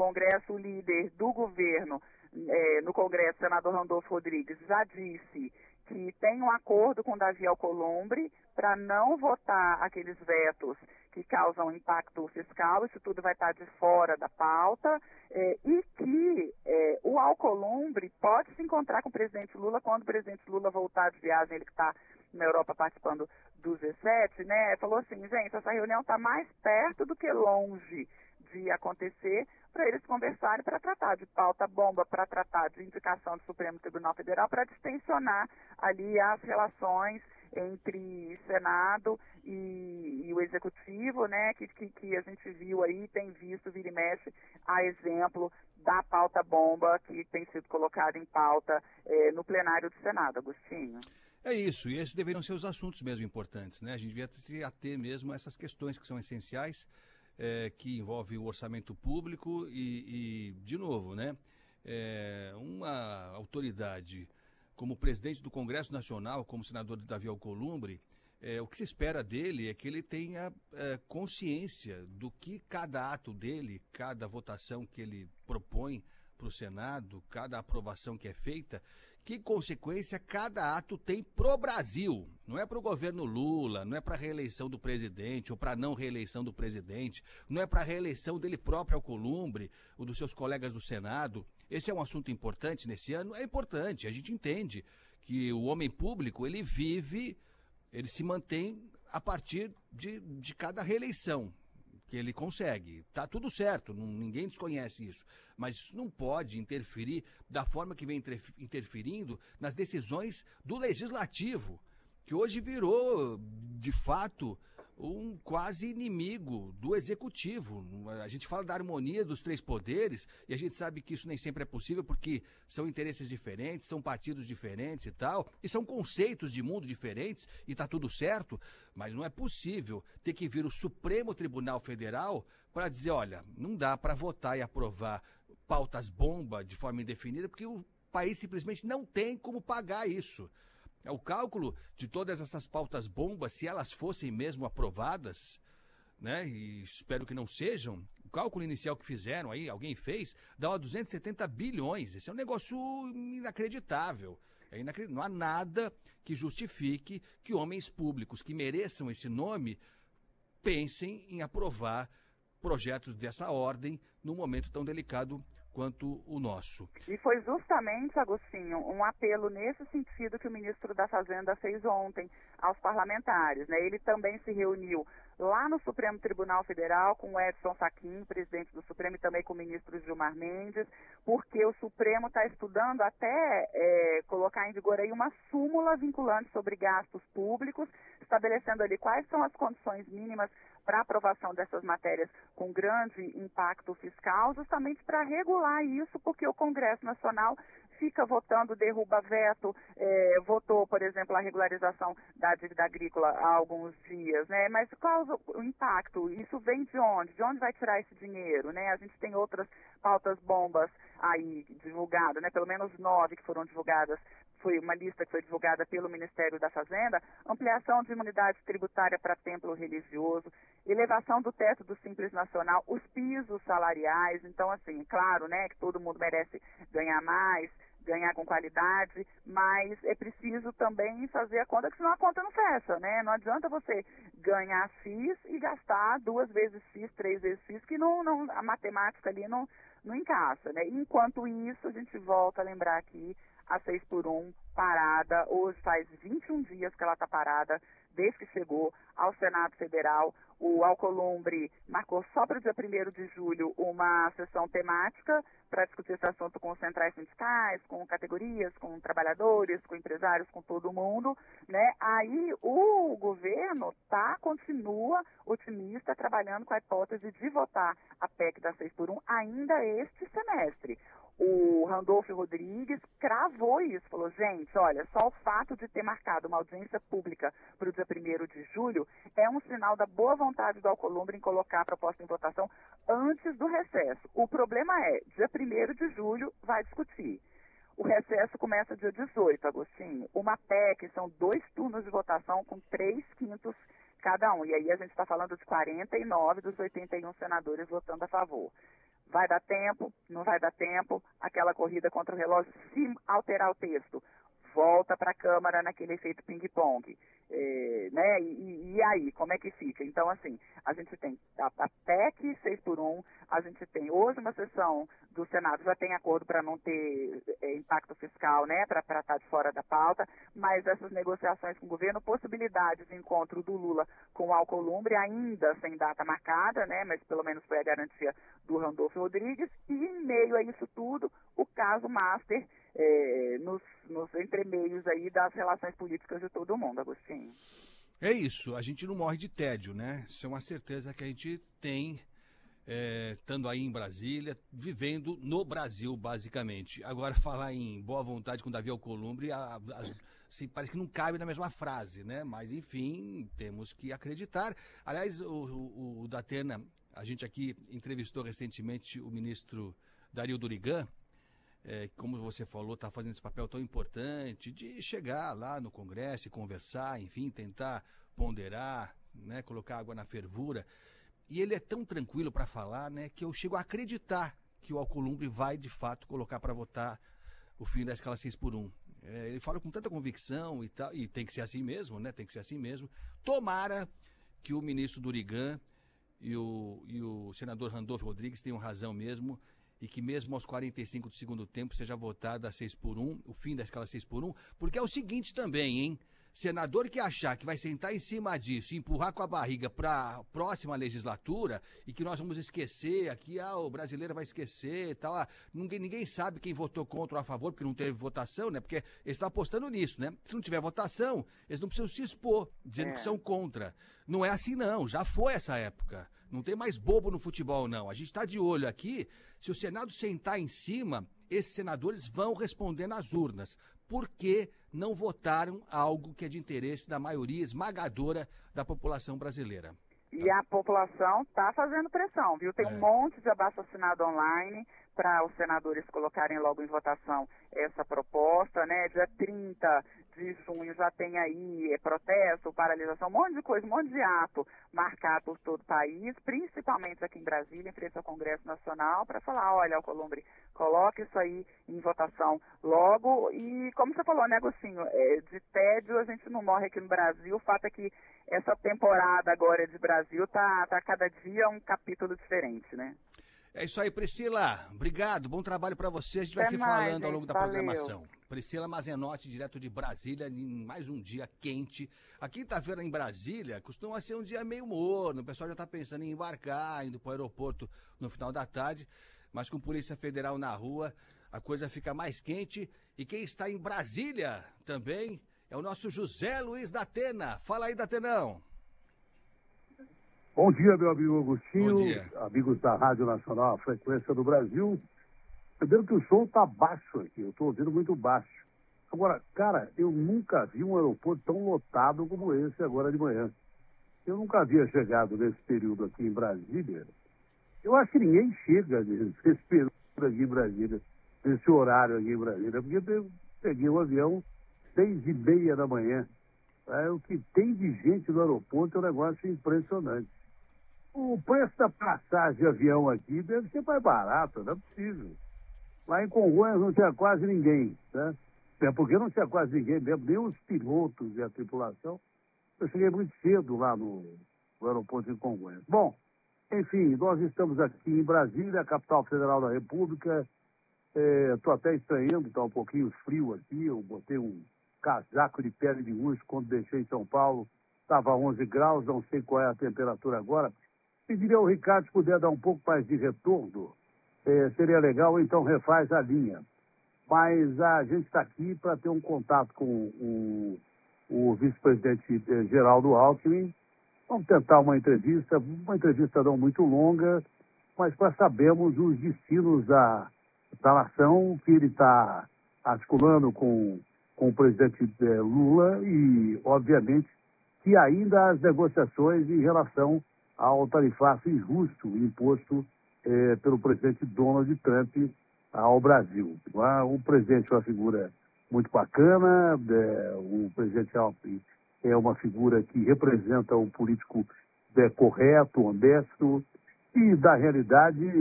Congresso, o líder do governo, no Congresso, o senador Randolfo Rodrigues, já disse que tem um acordo com Davi Alcolumbre para não votar aqueles vetos que causam impacto fiscal, isso tudo vai estar de fora da pauta, e que o Alcolumbre pode se encontrar com o presidente Lula quando o presidente Lula voltar de viagem, ele que está na Europa participando do G7, né? Falou assim, gente, essa reunião está mais perto do que longe de acontecer, para eles conversarem, para tratar de pauta bomba, para tratar de indicação do Supremo Tribunal Federal, para distensionar ali as relações entre Senado e o Executivo, né, que a gente viu aí, tem visto, vira e mexe, a exemplo da pauta bomba que tem sido colocada em pauta no plenário do Senado, Agostinho. É isso, e esses deveriam ser os assuntos mesmo importantes, né? A gente devia se ater mesmo a essas questões que são essenciais, que envolve o orçamento público e de novo, né? Uma autoridade como o presidente do Congresso Nacional, como o senador Davi Alcolumbre, o que se espera dele é que ele tenha consciência do que cada ato dele, cada votação que ele propõe para o Senado, cada aprovação que é feita, que consequência cada ato tem pro Brasil. Não é para o governo Lula, não é para a reeleição do presidente ou para a não reeleição do presidente, não é para a reeleição dele próprio Alcolumbre ou dos seus colegas do Senado. Esse é um assunto importante nesse ano? É importante, a gente entende que o homem público, ele vive, ele se mantém a partir de cada reeleição que ele consegue. Tá tudo certo, ninguém desconhece isso. Mas isso não pode interferir da forma que vem interferindo nas decisões do Legislativo, que hoje virou, de fato, um quase inimigo do Executivo. A gente fala da harmonia dos três poderes e a gente sabe que isso nem sempre é possível porque são interesses diferentes, são partidos diferentes e tal, e são conceitos de mundo diferentes e tá tudo certo, mas não é possível ter que vir o Supremo Tribunal Federal para dizer, olha, não dá para votar e aprovar pautas bomba de forma indefinida porque o país simplesmente não tem como pagar isso. O cálculo de todas essas pautas bombas, se elas fossem mesmo aprovadas, né, e espero que não sejam, o cálculo inicial que fizeram aí, alguém fez, dá 270 bilhões. Esse é um negócio inacreditável. Não há nada que justifique que homens públicos que mereçam esse nome pensem em aprovar projetos dessa ordem num momento tão delicado quanto o nosso. E foi justamente, Agostinho, um apelo nesse sentido que o ministro da Fazenda fez ontem aos parlamentares, né? Ele também se reuniu lá no Supremo Tribunal Federal com o Edson Fachin, presidente do Supremo, e também com o ministro Gilmar Mendes, porque o Supremo está estudando até colocar em vigor aí uma súmula vinculante sobre gastos públicos, estabelecendo ali quais são as condições mínimas para aprovação dessas matérias com grande impacto fiscal, justamente para regular isso, porque o Congresso Nacional fica votando, derruba veto, votou, por exemplo, a regularização da dívida agrícola há alguns dias, né? Mas qual o impacto? Isso vem de onde? De onde vai tirar esse dinheiro, né? A gente tem outras pautas bombas aí divulgadas, né? Pelo menos 9 que foram divulgadas. Foi uma lista que foi divulgada pelo Ministério da Fazenda, ampliação de imunidade tributária para templo religioso, elevação do teto do Simples Nacional, os pisos salariais. Então, assim, claro, né, que todo mundo merece ganhar mais, ganhar com qualidade, mas é preciso também fazer a conta, que senão a conta não fecha, né? Não adianta você ganhar X e gastar 2 vezes X, 3 vezes X, que a matemática ali não encaixa, né? Enquanto isso, a gente volta a lembrar aqui a 6x1 parada, hoje faz 21 dias que ela está parada, desde que chegou ao Senado Federal. O Alcolumbre marcou só para o dia 1º de julho uma sessão temática para discutir esse assunto com os centrais sindicais, com categorias, com trabalhadores, com empresários, com todo mundo, né? Aí o governo continua otimista, trabalhando com a hipótese de votar a PEC da 6x1 ainda este semestre. O Randolfo Rodrigues cravou isso, falou, gente, olha, só o fato de ter marcado uma audiência pública para o dia 1º de julho é um sinal da boa vontade do Alcolumbre em colocar a proposta em votação antes do recesso. O problema é, dia 1º de julho vai discutir. O recesso começa dia 18, Agostinho. Uma PEC são 2 turnos de votação com 3/5 cada um. E aí a gente está falando de 49 dos 81 senadores votando a favor. Vai dar tempo? Não vai dar tempo? Aquela corrida contra o relógio, se alterar o texto, volta para a Câmara naquele efeito ping-pong. Né? E aí, como é que fica? Então, assim, a gente tem a PEC 6x1, a gente tem hoje uma sessão do Senado, já tem acordo para não ter impacto fiscal, né, para estar de fora da pauta, mas essas negociações com o governo, possibilidade de encontro do Lula com o Alcolumbre, ainda sem data marcada, né, mas pelo menos foi a garantia do Randolfo Rodrigues, e em meio a isso tudo, o caso Master, nos entremeios aí das relações políticas de todo mundo, Agostinho. É isso, a gente não morre de tédio, né? Isso é uma certeza que a gente tem, estando aí em Brasília, vivendo no Brasil, basicamente. Agora, falar em boa vontade com Davi Alcolumbre, assim, parece que não cabe na mesma frase, né? Mas, enfim, temos que acreditar. Aliás, o Datena, a gente aqui entrevistou recentemente o ministro Dario Durigan, como você falou, está fazendo esse papel tão importante de chegar lá no Congresso e conversar, enfim, tentar ponderar, né, colocar água na fervura. E ele é tão tranquilo para falar, né, que eu chego a acreditar que o Alcolumbre vai, de fato, colocar para votar o fim da escala 6x1. Ele fala com tanta convicção e tal, e tem que ser assim mesmo, né, tem que ser assim mesmo. Tomara que o ministro Durigan e o senador Randolfo Rodrigues tenham razão mesmo, e que mesmo aos 45 do segundo tempo seja votada a 6x1, o fim da escala 6x1, porque é o seguinte também, hein? Senador que achar que vai sentar em cima disso e empurrar com a barriga para a próxima legislatura e que nós vamos esquecer aqui, o brasileiro vai esquecer e tal, ninguém sabe quem votou contra ou a favor, porque não teve votação, né? Porque eles estão apostando nisso, né? Se não tiver votação, eles não precisam se expor, dizendo que são contra. Não é assim não, já foi essa época. Não tem mais bobo no futebol, não. A gente está de olho aqui. Se o Senado sentar em cima, esses senadores vão responder nas urnas. Por que não votaram algo que é de interesse da maioria esmagadora da população brasileira? E a população está fazendo pressão, viu? Tem um monte de abaixo-assinado online para os senadores colocarem logo em votação essa proposta, né? Dia 30 de junho já tem aí protesto, paralisação, um monte de coisa, um monte de ato marcado por todo o país, principalmente aqui em Brasília, em frente ao Congresso Nacional, para falar, olha, Alcolumbre, coloque isso aí em votação logo. E como você falou, né, Agostinho, de tédio a gente não morre aqui no Brasil. O fato é que essa temporada agora de Brasil tá cada dia um capítulo diferente, né? É isso aí, Priscila. Obrigado, bom trabalho para você. A gente vai se falando ao longo da programação. Priscila Mazenotti, direto de Brasília, em mais um dia quente. A quinta-feira em Brasília costuma ser um dia meio morno. O pessoal já está pensando em embarcar, indo para o aeroporto no final da tarde. Mas com Polícia Federal na rua, a coisa fica mais quente. E quem está em Brasília também é o nosso José Luiz Datena. Fala aí, Datenão. Bom dia, meu amigo Agostinho. Bom dia. Amigos da Rádio Nacional, a Frequência do Brasil. Primeiro que o som está baixo aqui, eu estou ouvindo muito baixo. Agora, cara, eu nunca vi um aeroporto tão lotado como esse agora de manhã. Eu nunca havia chegado nesse período aqui em Brasília. Eu acho que ninguém chega nesse período aqui em Brasília, nesse horário aqui em Brasília, porque eu peguei o avião 6h30 da manhã. O que tem de gente no aeroporto é um negócio impressionante. O preço da passagem de avião aqui deve ser mais barato, não é possível. Lá em Congonhas não tinha quase ninguém, né? É porque não tinha quase ninguém mesmo, nem os pilotos e a tripulação. Eu cheguei muito cedo lá no aeroporto de Congonhas. Bom, enfim, nós estamos aqui em Brasília, a capital federal da República. Estou até estranhando, está um pouquinho frio aqui. Eu botei um casaco de pele de urso quando deixei São Paulo. Estava 11 graus, não sei qual é a temperatura agora. Pediria ao Ricardo se puder dar um pouco mais de retorno. Seria legal, então refaz a linha. Mas a gente está aqui para ter um contato com o vice-presidente Geraldo Alckmin. Vamos tentar uma entrevista não muito longa, mas para sabermos os destinos da nação que ele está articulando com o presidente Lula e, obviamente, que ainda as negociações em relação ao tarifaço injusto imposto pelo presidente Donald Trump ao Brasil. O presidente é uma figura muito bacana, o presidente Alckmin é uma figura que representa um político correto, honesto, e, da realidade,